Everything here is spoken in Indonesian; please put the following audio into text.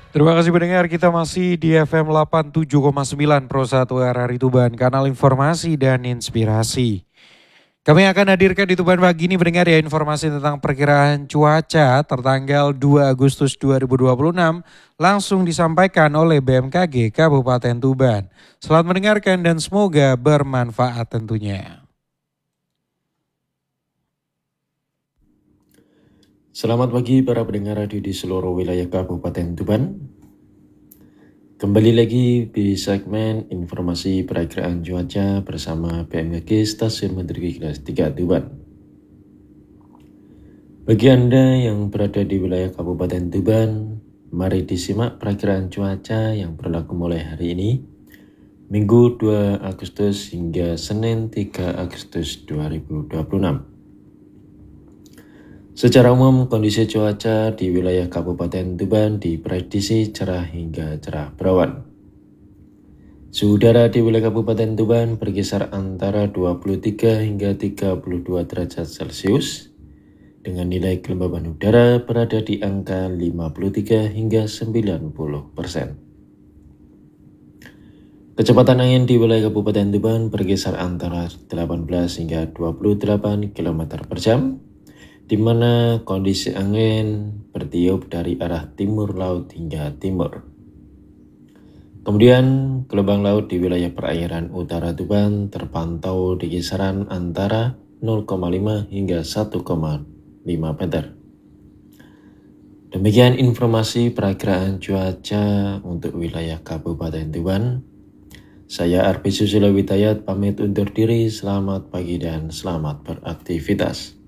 Terima kasih pendengar, kita masih di FM 87,9 Pro 1 RRI Tuban, kanal informasi dan inspirasi. Kami akan hadirkan di Tuban pagi ini pendengar ya informasi tentang perkiraan cuaca tertanggal 2 Agustus 2026 langsung disampaikan oleh BMKG Kabupaten Tuban. Selamat mendengarkan dan semoga bermanfaat tentunya. Selamat pagi para pendengar radio di seluruh wilayah Kabupaten Tuban. Kembali lagi di segmen informasi perakiraan cuaca bersama BMKG Stasiun Meteorologi 3 Tuban. Bagi Anda yang berada di wilayah Kabupaten Tuban, mari disimak perakiraan cuaca yang berlaku mulai hari ini, Minggu 2 Agustus hingga Senin 3 Agustus 2026. Secara umum, kondisi cuaca di wilayah Kabupaten Tuban diprediksi cerah hingga cerah berawan. Suhu udara di wilayah Kabupaten Tuban berkisar antara 23 hingga 32 derajat Celcius, dengan nilai kelembaban udara berada di angka 53 hingga 90%. Kecepatan angin di wilayah Kabupaten Tuban berkisar antara 18 hingga 28 km per jam, di mana kondisi angin bertiup dari arah timur laut hingga timur. Kemudian gelombang laut di wilayah perairan utara Tuban terpantau di kisaran antara 0,5 hingga 1,5 meter. Demikian informasi perakiraan cuaca untuk wilayah Kabupaten Tuban. Saya Arfi Susilo Witayat pamit undur diri, selamat pagi dan selamat beraktivitas.